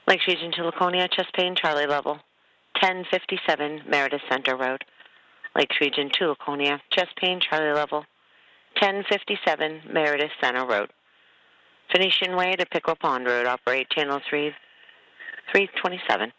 Lakes Region to Laconia, chest pain, Charlie level, 1057 Meredith Center Road. Lakes Region to Laconia, chest pain, Charlie level, 1057 Meredith Center Road. Phoenician Way to Pickerel Pond Road, operate channel 327.